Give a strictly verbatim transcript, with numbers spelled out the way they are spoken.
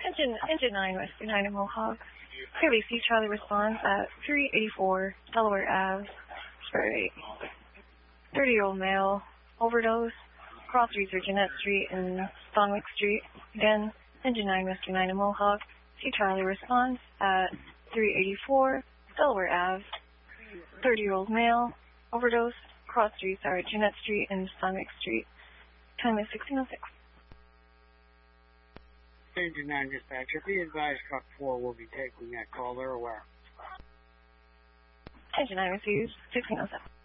Engine, engine nine, Whiskey nine in Mohawk. Clearly see Charlie responds at three eighty-four Delaware Ave for a thirty-year-old male overdose. Cross Streets or Jeanette Street and Stonwick Street. Again, Engine nine, Whiskey nine in Mohawk. See Charlie responds at three eighty-four Delaware Ave. thirty-year-old male overdose. Cross Streets are Jeanette Street and Stonwick Street. Time is sixteen oh six. Engine nine dispatcher, be advised truck four will be taking that call. They're aware. Engine nine receives sixteen oh seven.